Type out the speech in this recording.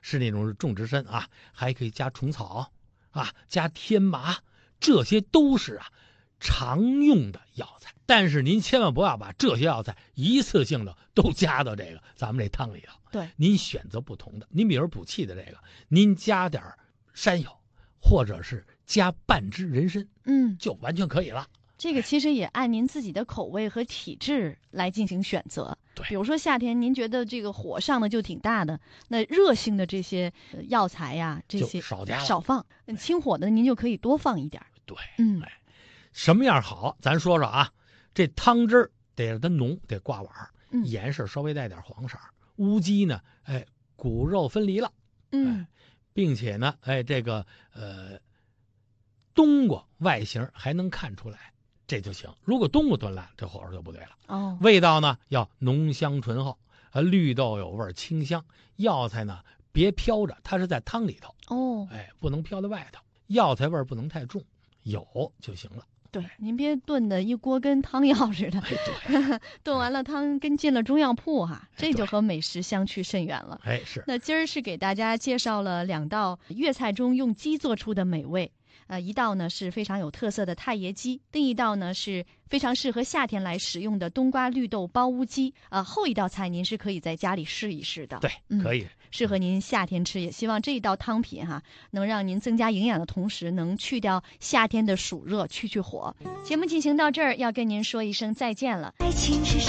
是那种种植参啊，还可以加虫草啊，加天麻，这些都是常用的药材。但是您千万不要把这些药材一次性的都加到咱们这汤里头。 对， 您选择不同的，您比如补气的您加点山药，或者是加半支人参，就完全可以了。 这个其实也按您自己的口味和体质来进行选择。 对， 比如说夏天您觉得这个火上的就挺大的，那热性的这些药材呀，这些少放，清火的您就可以多放一点。 对，什么样好？咱说说啊，这汤汁儿得让它浓，得挂碗，颜色稍微带点黄色，乌鸡呢，骨肉分离了，并且呢，冬瓜外形还能看出来，这就行。如果冬瓜炖烂，这火候就不对了。味道呢要浓香醇厚，绿豆有味清香，药材呢别飘着，它是在汤里头不能飘在外头，药材味不能太重，有就行了。 对，您别炖的一锅跟汤药似的，炖完了汤跟进了中药铺这就和美食相去甚远了。 是。 那今儿是给大家介绍了2道粤菜中用鸡做出的美味，一道呢是非常有特色的太爷鸡，另一道呢是非常适合夏天来食用的冬瓜绿豆包乌鸡。后一道菜您是可以在家里试一试的。 对，可以。 适合您夏天吃，也希望这一道汤品能让您增加营养的同时，能去掉夏天的暑热，去火。节目进行到这儿，要跟您说一声再见了。爱情是